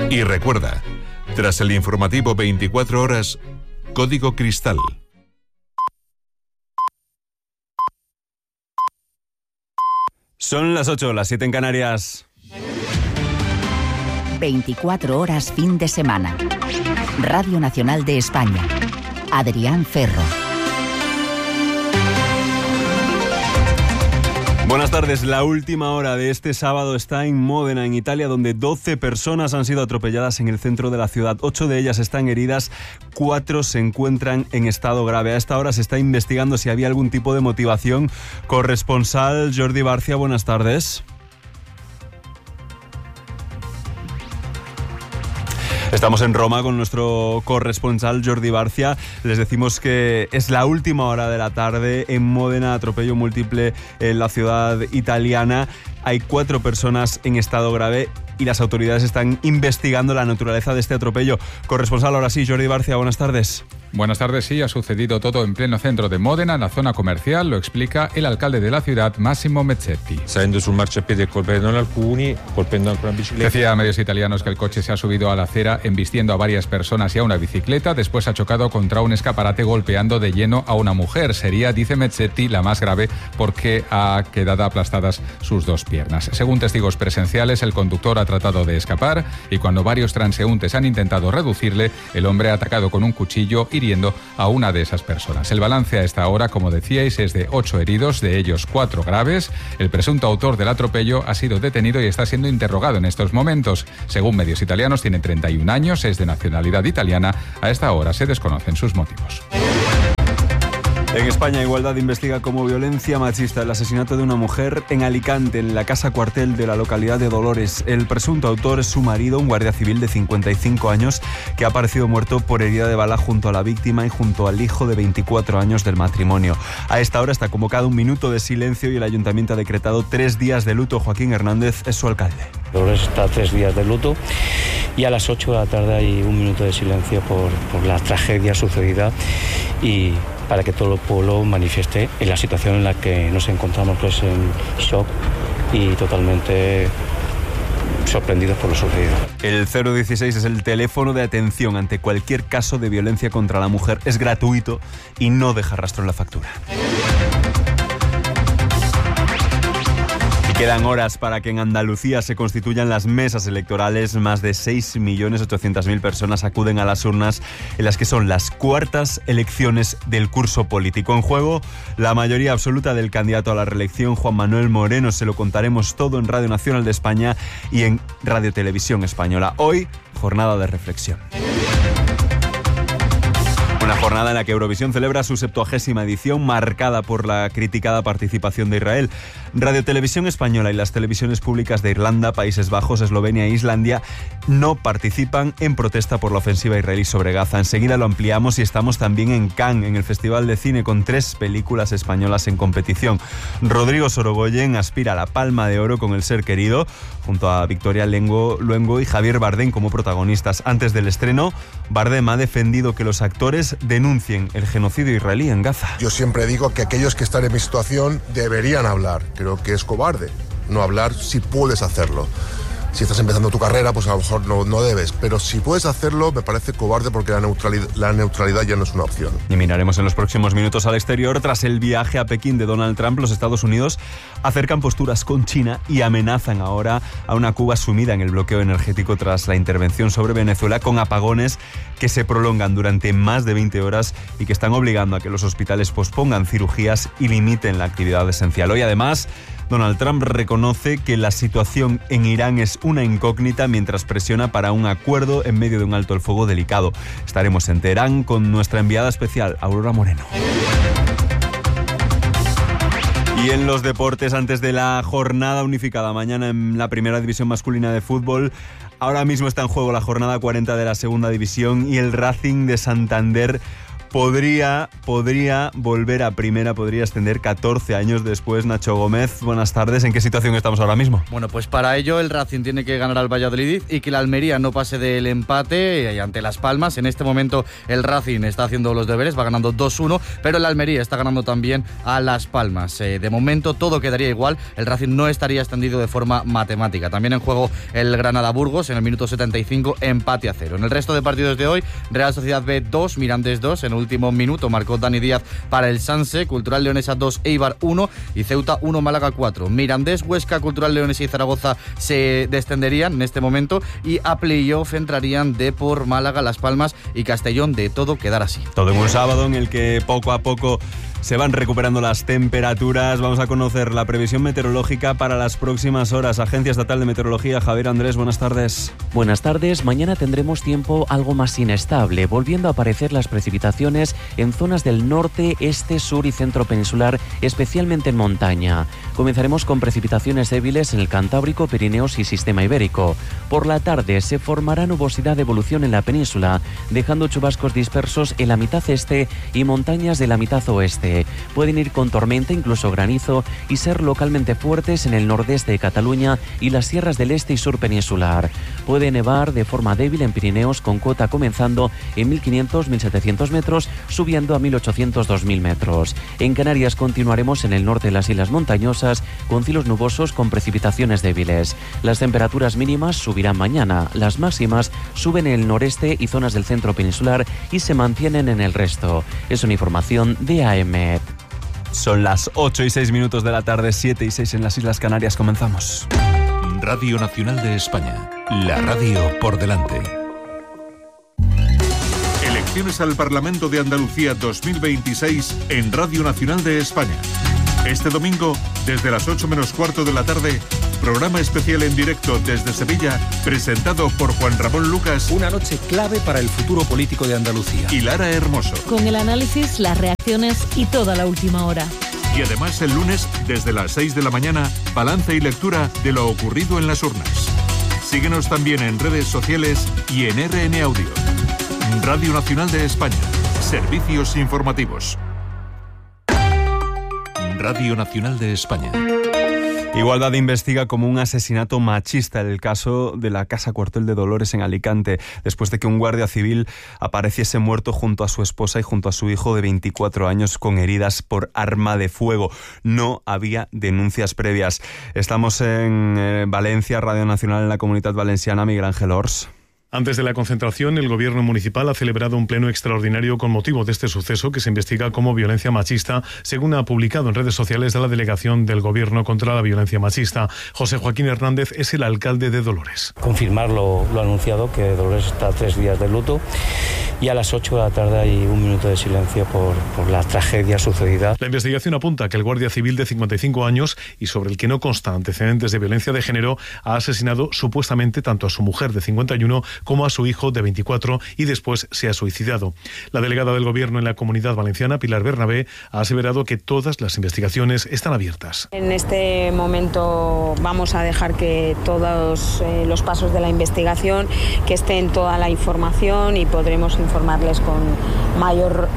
Y recuerda, tras el informativo 24 horas, Código Cristal. Son las 8, las 7 en Canarias. 24 horas fin de semana. Radio Nacional de España. Adrián Ferro. Buenas tardes. La última hora de este sábado está en Módena, en Italia, donde 12 personas han sido atropelladas en el centro de la ciudad. 8 de ellas están heridas, 4 se encuentran en estado grave. A esta hora se está investigando si había algún tipo de motivación. Corresponsal Jordi Barcia, buenas tardes. Estamos en Roma con nuestro corresponsal Jordi Barcia. Les decimos que es la última hora de la tarde en Módena, atropello múltiple en la ciudad italiana. Hay 4 personas en estado grave y las autoridades están investigando la naturaleza de este atropello. Corresponsal, ahora sí, Jordi Barcia, buenas tardes. Buenas tardes, sí, ha sucedido todo en pleno centro de Módena, en la zona comercial, lo explica el alcalde de la ciudad, Massimo Mezzetti. Salendo sul marciapiede e colpendo alcuni, colpendo anche una bicicletta. Decía a medios italianos que el coche se ha subido a la acera embistiendo a varias personas y a una bicicleta, después ha chocado contra un escaparate golpeando de lleno a una mujer. Sería, dice Mezzetti, la más grave porque ha quedado aplastadas sus 2 piernas. Según testigos presenciales, el conductor ha tratado de escapar y cuando varios transeúntes han intentado reducirle, el hombre ha atacado con un cuchillo hiriendo a una de esas personas. El balance a esta hora, como decíais, es de 8 heridos, de ellos 4 graves. El presunto autor del atropello ha sido detenido y está siendo interrogado en estos momentos. Según medios italianos, tiene 31 años, es de nacionalidad italiana. A esta hora se desconocen sus motivos. En España, Igualdad investiga como violencia machista el asesinato de una mujer en Alicante, en la casa cuartel de la localidad de Dolores. El presunto autor es su marido, un guardia civil de 55 años, que ha aparecido muerto por herida de bala junto a la víctima y junto al hijo de 24 años del matrimonio. A esta hora está convocado un minuto de silencio y el ayuntamiento ha decretado 3 días de luto. Joaquín Hernández es su alcalde. Dolores está 3 días de luto y a las 8 de la tarde hay un minuto de silencio por la tragedia sucedida y para que todo el pueblo manifieste en la situación en la que nos encontramos, que es en shock y totalmente sorprendidos por lo sucedido. El 016 es el teléfono de atención ante cualquier caso de violencia contra la mujer. Es gratuito y no deja rastro en la factura. Quedan horas para que en Andalucía se constituyan las mesas electorales. Más de 6.800.000 personas acuden a las urnas en las que son las 4º elecciones del curso político. En juego, la mayoría absoluta del candidato a la reelección, Juan Manuel Moreno. Se lo contaremos todo en Radio Nacional de España y en Radio Televisión Española. Hoy, jornada de reflexión. Una jornada en la que Eurovisión celebra su 70ª edición, marcada por la criticada participación de Israel. Radio Televisión Española y las televisiones públicas de Irlanda, Países Bajos, Eslovenia e Islandia no participan en protesta por la ofensiva israelí sobre Gaza. Enseguida lo ampliamos y estamos también en Cannes, en el Festival de Cine, con 3 películas españolas en competición. Rodrigo Sorogoyen aspira a la Palma de Oro con El ser querido, junto a Victoria Luengo y Javier Bardem como protagonistas. Antes del estreno, Bardem ha defendido que los actores denuncien el genocidio israelí en Gaza. Yo siempre digo que aquellos que están en mi situación deberían hablar. Creo que es cobarde no hablar si puedes hacerlo. Si estás empezando tu carrera, pues a lo mejor no debes. Pero si puedes hacerlo, me parece cobarde porque la neutralidad ya no es una opción. Y miraremos en los próximos minutos al exterior. Tras el viaje a Pekín de Donald Trump, los Estados Unidos acercan posturas con China y amenazan ahora a una Cuba sumida en el bloqueo energético tras la intervención sobre Venezuela, con apagones que se prolongan durante más de 20 horas y que están obligando a que los hospitales pospongan cirugías y limiten la actividad esencial. Hoy, además, Donald Trump reconoce que la situación en Irán es una incógnita mientras presiona para un acuerdo en medio de un alto el fuego delicado. Estaremos en Teherán con nuestra enviada especial, Aurora Moreno. Y en los deportes, antes de la jornada unificada mañana en la primera división masculina de fútbol, ahora mismo está en juego la jornada 40 de la segunda división y el Racing de Santander podría volver a primera, podría extender 14 años después. Nacho Gómez, buenas tardes. ¿En qué situación estamos ahora mismo? Bueno, pues para ello el Racing tiene que ganar al Valladolid y que la Almería no pase del empate ante Las Palmas. En este momento el Racing está haciendo los deberes, va ganando 2-1, pero el Almería está ganando también a Las Palmas. De momento todo quedaría igual, el Racing no estaría extendido de forma matemática. También en juego el Granada-Burgos en el minuto 75, empate a 0. En el resto de partidos de hoy, Real Sociedad B 2, Mirandés 2, en el último minuto marcó Dani Díaz para el Sanse, Cultural Leonesa 2, Eibar 1 y Ceuta 1, Málaga 4. Mirandés, Huesca, Cultural Leonesa y Zaragoza se descenderían en este momento y a playoff entrarían Depor, Málaga, Las Palmas y Castellón. De todo quedar así. Todo en un sábado en el que poco a poco se van recuperando las temperaturas. Vamos a conocer la previsión meteorológica para las próximas horas. Agencia Estatal de Meteorología, Javier Andrés, buenas tardes. Buenas tardes. Mañana tendremos tiempo algo más inestable, volviendo a aparecer las precipitaciones en zonas del norte, este, sur y centro peninsular, especialmente en montaña. Comenzaremos con precipitaciones débiles en el Cantábrico, Pirineos y Sistema Ibérico. Por la tarde se formará nubosidad de evolución en la península, dejando chubascos dispersos en la mitad este y montañas de la mitad oeste. Pueden ir con tormenta, incluso granizo, y ser localmente fuertes en el nordeste de Cataluña y las sierras del este y sur peninsular. Puede nevar de forma débil en Pirineos, con cota comenzando en 1.500-1.700 metros, subiendo a 1.800-2.000 metros. En Canarias continuaremos en el norte de las islas montañosas, con cielos nubosos con precipitaciones débiles. Las temperaturas mínimas subirán mañana, las máximas suben en el noreste y zonas del centro peninsular y se mantienen en el resto. Es una información de AEMET. Son las 8:06 de la tarde, 7:06 en las Islas Canarias. Comenzamos. Radio Nacional de España, la radio por delante. Elecciones al Parlamento de Andalucía 2026 en Radio Nacional de España. Este domingo, desde las 8 menos cuarto de la tarde, programa especial en directo desde Sevilla, presentado por Juan Ramón Lucas. Una noche clave para el futuro político de Andalucía. Y Lara Hermoso. Con el análisis, las reacciones y toda la última hora. Y además el lunes, desde las 6 de la mañana, balance y lectura de lo ocurrido en las urnas. Síguenos también en redes sociales y en RN Audio. Radio Nacional de España. Servicios informativos. Radio Nacional de España. Igualdad investiga como un asesinato machista el caso de la Casa Cuartel de Dolores en Alicante, después de que un guardia civil apareciese muerto junto a su esposa y junto a su hijo de 24 años con heridas por arma de fuego. No había denuncias previas. Estamos en Valencia, Radio Nacional en la Comunitat Valenciana. Miguel Ángel Ors. Antes de la concentración, el Gobierno municipal ha celebrado un pleno extraordinario con motivo de este suceso que se investiga como violencia machista, según ha publicado en redes sociales de la Delegación del Gobierno contra la Violencia Machista. José Joaquín Hernández es el alcalde de Dolores. Confirmar lo anunciado, que Dolores está 3 días de luto, y a las 8 de la tarde hay un minuto de silencio por la tragedia sucedida. La investigación apunta que el guardia civil de 55 años y sobre el que no constan antecedentes de violencia de género ha asesinado supuestamente tanto a su mujer de 51 como a su hijo de 24 y después se ha suicidado. La delegada del Gobierno en la Comunidad Valenciana, Pilar Bernabé, ha aseverado que todas las investigaciones están abiertas. En este momento vamos a dejar que todos los pasos de la investigación, que estén toda la información y podremos informarles con mayor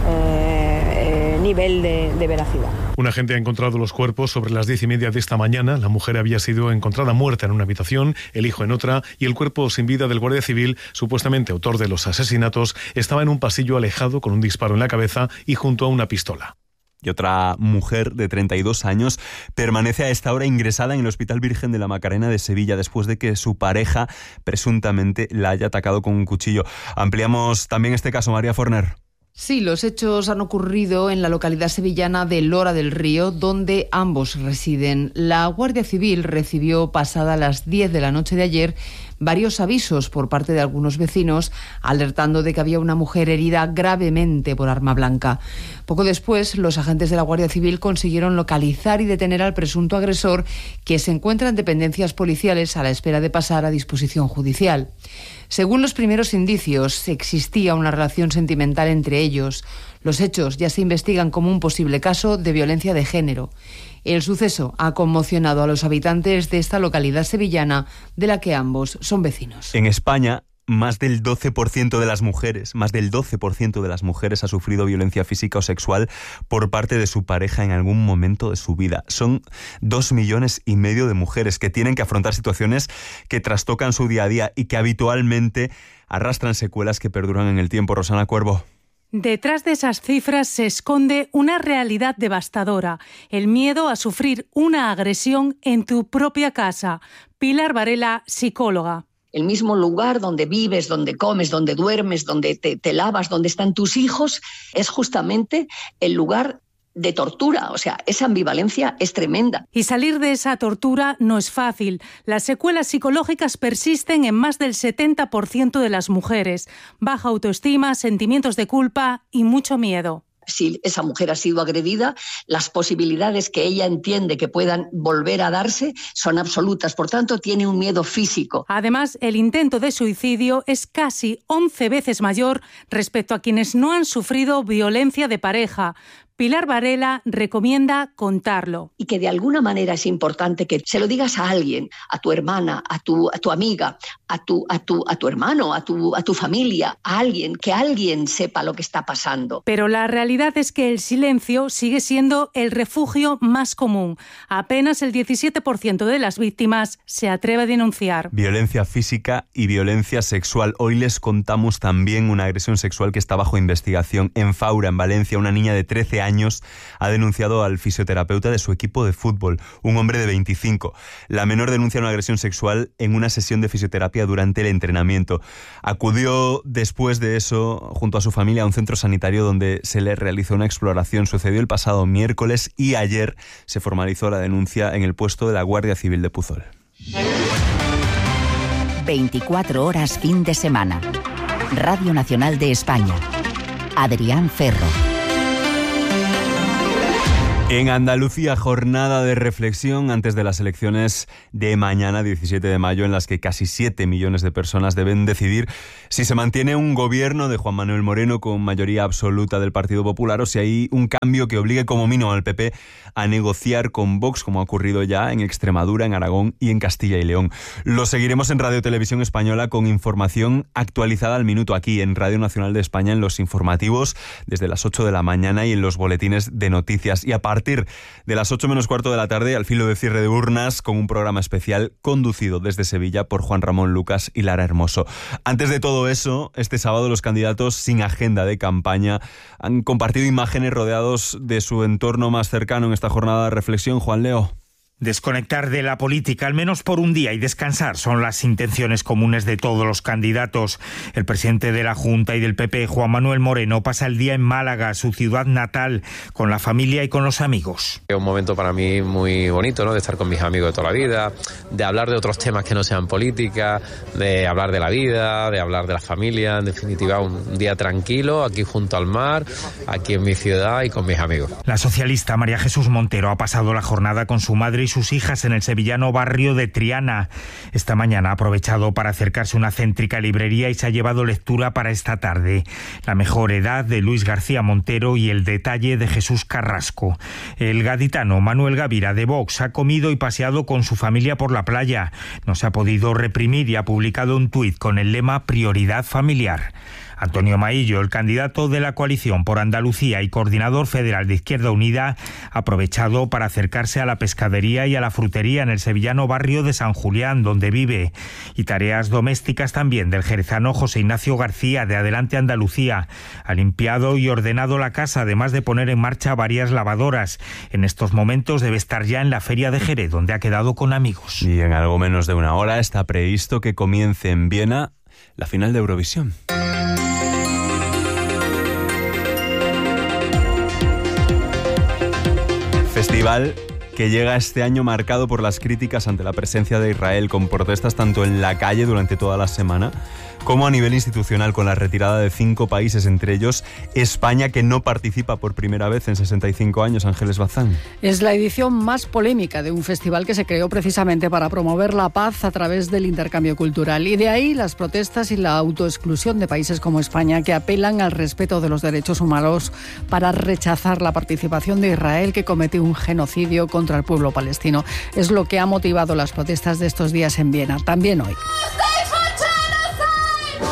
nivel de veracidad. Un agente ha encontrado los cuerpos sobre las 10:30 de esta mañana. La mujer había sido encontrada muerta en una habitación, el hijo en otra, y el cuerpo sin vida del guardia civil, supuestamente autor de los asesinatos, estaba en un pasillo alejado con un disparo en la cabeza y junto a una pistola. Y otra mujer de 32 años permanece a esta hora ingresada en el Hospital Virgen de la Macarena de Sevilla después de que su pareja presuntamente la haya atacado con un cuchillo. Ampliamos también este caso, María Forner. Sí, los hechos han ocurrido en la localidad sevillana de Lora del Río, donde ambos residen. La Guardia Civil recibió pasada las 10 de la noche de ayer varios avisos por parte de algunos vecinos alertando de que había una mujer herida gravemente por arma blanca. Poco después, los agentes de la Guardia Civil consiguieron localizar y detener al presunto agresor, que se encuentra en dependencias policiales a la espera de pasar a disposición judicial. Según los primeros indicios, existía una relación sentimental entre ellos. Los hechos ya se investigan como un posible caso de violencia de género. El suceso ha conmocionado a los habitantes de esta localidad sevillana, de la que ambos son vecinos. En España, más del 12% de las mujeres ha sufrido violencia física o sexual por parte de su pareja en algún momento de su vida. Son 2,5 millones de mujeres que tienen que afrontar situaciones que trastocan su día a día y que habitualmente arrastran secuelas que perduran en el tiempo. Rosana Cuervo. Detrás de esas cifras se esconde una realidad devastadora, el miedo a sufrir una agresión en tu propia casa. Pilar Varela, psicóloga. El mismo lugar donde vives, donde comes, donde duermes, donde te lavas, donde están tus hijos, es justamente el lugar de tortura. O sea, esa ambivalencia es tremenda. Y salir de esa tortura no es fácil. Las secuelas psicológicas persisten en más del 70% de las mujeres. Baja autoestima, sentimientos de culpa y mucho miedo. Si esa mujer ha sido agredida, las posibilidades que ella entiende que puedan volver a darse son absolutas. Por tanto, tiene un miedo físico. Además, el intento de suicidio es casi 11 veces mayor respecto a quienes no han sufrido violencia de pareja. Pilar Varela recomienda contarlo. Y que de alguna manera es importante que se lo digas a alguien, a tu hermana, a tu amiga, a tu hermano, a tu familia, a alguien, que alguien sepa lo que está pasando. Pero la realidad es que el silencio sigue siendo el refugio más común. Apenas el 17% de las víctimas se atreve a denunciar. Violencia física y violencia sexual. Hoy les contamos también una agresión sexual que está bajo investigación. En Faura, en Valencia, una niña de 13 años ha denunciado al fisioterapeuta de su equipo de fútbol, un hombre de 25. La menor denuncia una agresión sexual en una sesión de fisioterapia durante el entrenamiento. Acudió después de eso, junto a su familia, a un centro sanitario donde se le realizó una exploración. Sucedió el pasado miércoles y ayer se formalizó la denuncia en el puesto de la Guardia Civil de Puzol. 24 horas fin de semana. Radio Nacional de España. Adrián Ferro. En Andalucía, jornada de reflexión antes de las elecciones de mañana, 17 de mayo, en las que casi 7 millones de personas deben decidir si se mantiene un gobierno de Juan Manuel Moreno con mayoría absoluta del Partido Popular o si hay un cambio que obligue como mínimo al PP a negociar con Vox, como ha ocurrido ya en Extremadura, en Aragón y en Castilla y León. Lo seguiremos en Radio Televisión Española con información actualizada al minuto aquí en Radio Nacional de España, en los informativos desde las 8 de la mañana y en los boletines de noticias. Y a partir de las 8 menos cuarto de la tarde, al filo de cierre de urnas, con un programa especial conducido desde Sevilla por Juan Ramón Lucas y Lara Hermoso. Antes de todo eso, este sábado los candidatos sin agenda de campaña han compartido imágenes rodeados de su entorno más cercano en esta jornada de reflexión. Juan Leo. Desconectar de la política, al menos por un día, y descansar son las intenciones comunes de todos los candidatos. El presidente de la Junta y del PP, Juan Manuel Moreno, pasa el día en Málaga, su ciudad natal, con la familia y con los amigos. Es un momento para mí muy bonito, ¿no? De estar con mis amigos de toda la vida, de hablar de otros temas que no sean política, de hablar de la vida, de hablar de la familia. En definitiva, un día tranquilo, aquí junto al mar, aquí en mi ciudad y con mis amigos. La socialista María Jesús Montero ha pasado la jornada con su madre y sus hijas en el sevillano barrio de Triana. Esta mañana ha aprovechado para acercarse a una céntrica librería y se ha llevado lectura para esta tarde. La mejor edad de Luis García Montero y El detalle de Jesús Carrasco. El gaditano Manuel Gavira de Vox ha comido y paseado con su familia por la playa. No se ha podido reprimir y ha publicado un tuit con el lema Prioridad familiar. Antonio Maillo, el candidato de la coalición por Andalucía y coordinador federal de Izquierda Unida, ha aprovechado para acercarse a la pescadería y a la frutería en el sevillano barrio de San Julián, donde vive, y tareas domésticas también del jerezano José Ignacio García, de Adelante Andalucía. Ha limpiado y ordenado la casa, además de poner en marcha varias lavadoras. En estos momentos debe estar ya en la Feria de Jerez, donde ha quedado con amigos. Y en algo menos de una hora está previsto que comience en Viena la final de Eurovisión. Festival que llega este año marcado por las críticas ante la presencia de Israel, con protestas tanto en la calle durante toda la semana como a nivel institucional, con la retirada de 5 países, entre ellos España, que no participa por primera vez en 65 años. Ángeles Bazán. Es la edición más polémica de un festival que se creó precisamente para promover la paz a través del intercambio cultural. Y de ahí las protestas y la autoexclusión de países como España, que apelan al respeto de los derechos humanos para rechazar la participación de Israel, que comete un genocidio contra el pueblo palestino. Es lo que ha motivado las protestas de estos días en Viena, también hoy.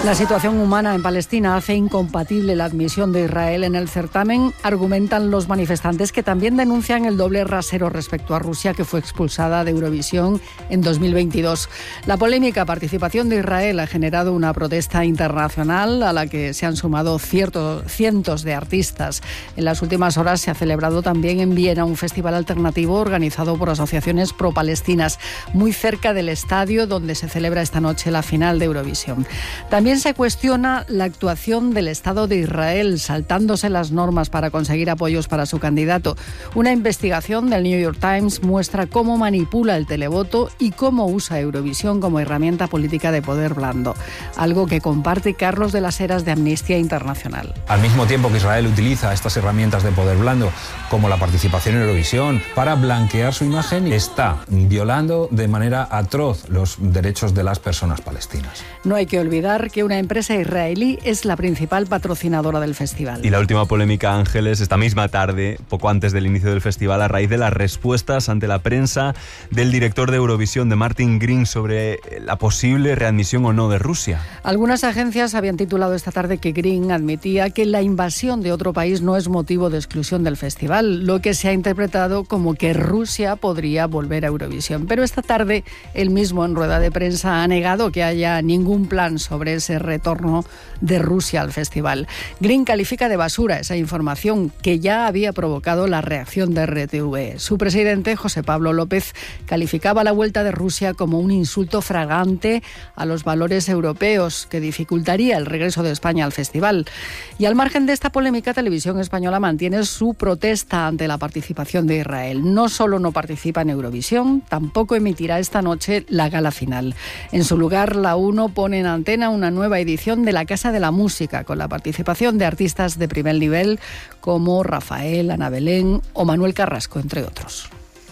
La situación humana en Palestina hace incompatible la admisión de Israel en el certamen, argumentan los manifestantes, que también denuncian el doble rasero respecto a Rusia, que fue expulsada de Eurovisión en 2022. La polémica participación de Israel ha generado una protesta internacional a la que se han sumado cientos de artistas. En las últimas horas se ha celebrado también en Viena un festival alternativo organizado por asociaciones pro-palestinas, muy cerca del estadio donde se celebra esta noche la final de Eurovisión. También se cuestiona la actuación del Estado de Israel, saltándose las normas para conseguir apoyos para su candidato. Una investigación del New York Times muestra cómo manipula el televoto y cómo usa Eurovisión como herramienta política de poder blando, algo que comparte Carlos de las Heras de Amnistía Internacional. Al mismo tiempo que Israel utiliza estas herramientas de poder blando, como la participación en Eurovisión, para blanquear su imagen, está violando de manera atroz los derechos de las personas palestinas. No hay que olvidar que una empresa israelí es la principal patrocinadora del festival. Y la última polémica, Ángeles, esta misma tarde, poco antes del inicio del festival, a raíz de las respuestas ante la prensa del director de Eurovisión, de Martin Green, sobre la posible readmisión o no de Rusia. Algunas agencias habían titulado esta tarde que Green admitía que la invasión de otro país no es motivo de exclusión del festival, lo que se ha interpretado como que Rusia podría volver a Eurovisión. Pero esta tarde, él mismo en rueda de prensa ha negado que haya ningún plan sobre ese retorno de Rusia al festival. Green califica de basura esa información que ya había provocado la reacción de RTV. Su presidente, José Pablo López, calificaba la vuelta de Rusia como un insulto fragante a los valores europeos que dificultaría el regreso de España al festival. Y al margen de esta polémica, Televisión Española mantiene su protesta ante la participación de Israel. No solo no participa en Eurovisión, tampoco emitirá esta noche la gala final. En su lugar, la 1 pone en antena una nueva edición de La Casa de la Música, con la participación de artistas de primer nivel como Rafael, Ana Belén o Manuel Carrasco, entre otros.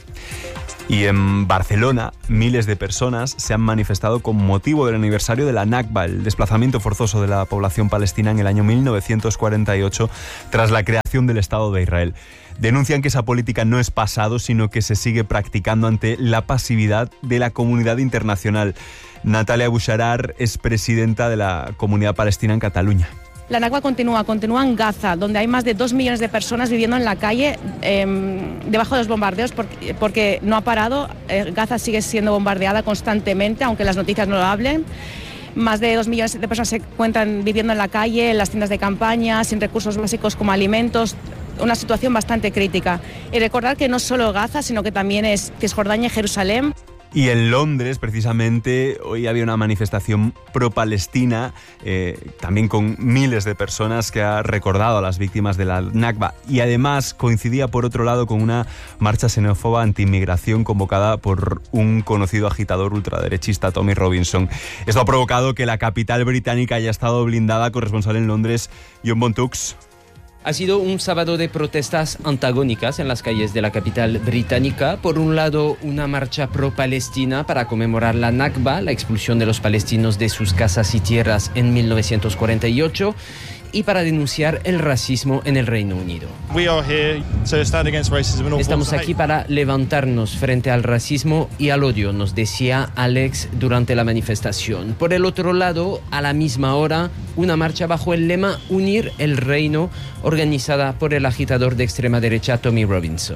Y en Barcelona, miles de personas se han manifestado con motivo del aniversario de la Nakba, el desplazamiento forzoso de la población palestina en el año 1948, tras la creación del Estado de Israel. Denuncian que esa política no es pasado, sino que se sigue practicando ante la pasividad de la comunidad internacional. Natalia Boucharar es presidenta de la Comunidad Palestina en Cataluña. La Nakba continúa en Gaza, donde hay más de 2 millones de personas viviendo en la calle debajo de los bombardeos porque no ha parado. Gaza sigue siendo bombardeada constantemente, aunque las noticias no lo hablen. Más de 2 millones de personas se encuentran viviendo en la calle, en las tiendas de campaña, sin recursos básicos como alimentos. Una situación bastante crítica. Y recordar que no solo Gaza, sino que también es Cisjordania y Jerusalén. Y en Londres, precisamente, hoy había una manifestación pro-palestina, también con miles de personas, que ha recordado a las víctimas de la Nakba. Y además coincidía, por otro lado, con una marcha xenófoba anti-inmigración convocada por un conocido agitador ultraderechista, Tommy Robinson. Esto ha provocado que la capital británica haya estado blindada. Corresponsal en Londres, John Bontux. Ha sido un sábado de protestas antagónicas en las calles de la capital británica. Por un lado, una marcha pro-palestina para conmemorar la Nakba, la expulsión de los palestinos de sus casas y tierras en 1948, y para denunciar el racismo en el Reino Unido. Estamos aquí para levantarnos frente al racismo y al odio, nos decía Alex durante la manifestación. Por el otro lado, a la misma hora, una marcha bajo el lema Unir el Reino, organizada por el agitador de extrema derecha Tommy Robinson.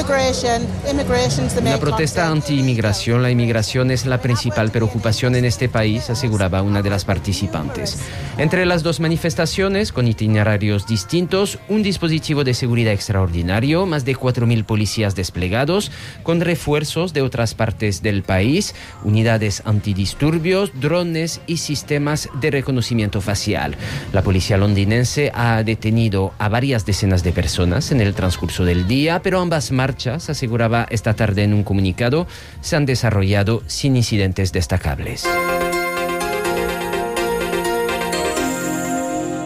Una protesta anti-inmigración. La inmigración es la principal preocupación en este país, aseguraba una de las participantes. Entre las dos manifestaciones, con itinerarios distintos, un dispositivo de seguridad extraordinario, más de 4.000 policías desplegados, con refuerzos de otras partes del país, unidades antidisturbios, drones y sistemas de reconocimiento facial. La policía londinense ha detenido a varias decenas de personas en el transcurso del día, pero ambas marchas, aseguraba esta tarde en un comunicado, se han desarrollado sin incidentes destacables.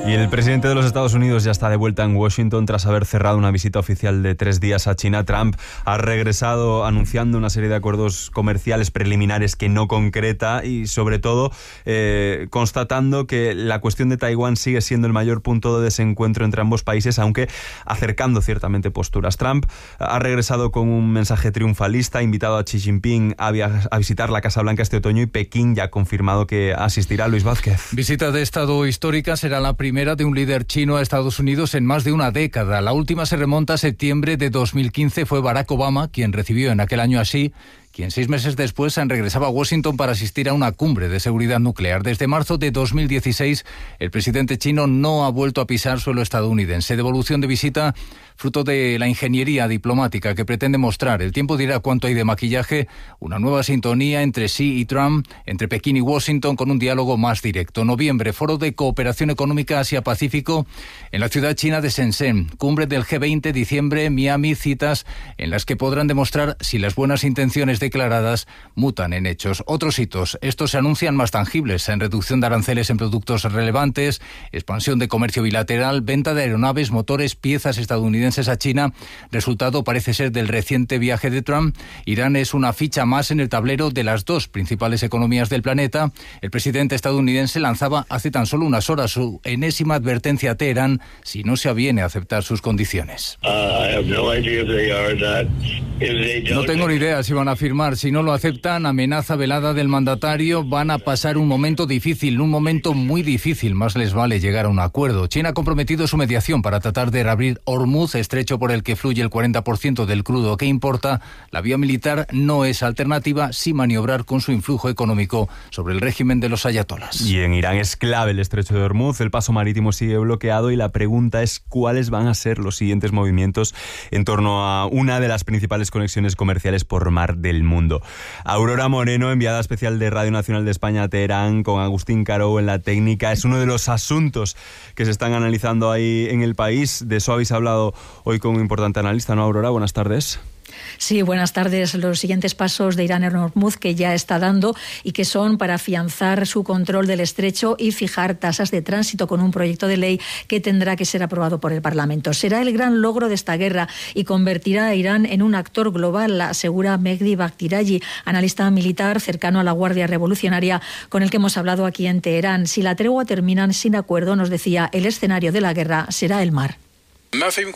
Y el presidente de los Estados Unidos ya está de vuelta en Washington tras haber cerrado una visita oficial de 3 días a China. Trump ha regresado anunciando una serie de acuerdos comerciales preliminares que no concreta y, sobre todo, constatando que la cuestión de Taiwán sigue siendo el mayor punto de desencuentro entre ambos países, aunque acercando ciertamente posturas. Trump ha regresado con un mensaje triunfalista, ha invitado a Xi Jinping a visitar la Casa Blanca este otoño y Pekín ya ha confirmado que asistirá. Luis Vázquez. Visita de Estado histórica, será la primera de un líder chino a Estados Unidos en más de una década. La última se remonta a septiembre de 2015. Fue Barack Obama quien recibió en aquel año a Xi, quien 6 meses después regresaba a Washington para asistir a una cumbre de seguridad nuclear. Desde marzo de 2016, el presidente chino no ha vuelto a pisar suelo estadounidense. Devolución de visita fruto de la ingeniería diplomática que pretende mostrar. El tiempo dirá cuánto hay de maquillaje, una nueva sintonía entre Xi y Trump, entre Pekín y Washington, con un diálogo más directo. Noviembre, Foro de Cooperación Económica Asia-Pacífico en la ciudad china de Shenzhen. Cumbre del G20, diciembre, Miami, citas en las que podrán demostrar si las buenas intenciones declaradas mutan en hechos. Otros hitos, estos se anuncian más tangibles, en reducción de aranceles en productos relevantes, expansión de comercio bilateral, venta de aeronaves, motores, piezas estadounidenses a China. Resultado parece ser del reciente viaje de Trump. Irán es una ficha más en el tablero de las dos principales economías del planeta. El presidente estadounidense lanzaba hace tan solo unas horas su enésima advertencia a Teherán si no se aviene a aceptar sus condiciones. No tengo ni idea si van a firmar. Si no lo aceptan, amenaza velada del mandatario, van a pasar un momento difícil, un momento muy difícil. Más les vale llegar a un acuerdo. China ha comprometido su mediación para tratar de reabrir Hormuz, estrecho por el que fluye el 40% del crudo que importa. La vía militar no es alternativa, sin maniobrar con su influjo económico sobre el régimen de los ayatolás. Y en Irán es clave el estrecho de Hormuz, el paso marítimo sigue bloqueado y la pregunta es cuáles van a ser los siguientes movimientos en torno a una de las principales conexiones comerciales por mar del mundo. Aurora Moreno, enviada especial de Radio Nacional de España a Teherán, con Agustín Carou en la técnica. Es uno de los asuntos que se están analizando ahí en el país. De eso habéis hablado hoy con un importante analista, ¿no, Aurora? Buenas tardes. Sí, buenas tardes. Los siguientes pasos de Irán en Hormuz que ya está dando y que son para afianzar su control del estrecho y fijar tasas de tránsito con un proyecto de ley que tendrá que ser aprobado por el Parlamento. Será el gran logro de esta guerra y convertirá a Irán en un actor global, asegura Mehdi Bakhtirayi, analista militar cercano a la Guardia Revolucionaria con el que hemos hablado aquí en Teherán. Si la tregua termina sin acuerdo, nos decía, el escenario de la guerra será el mar.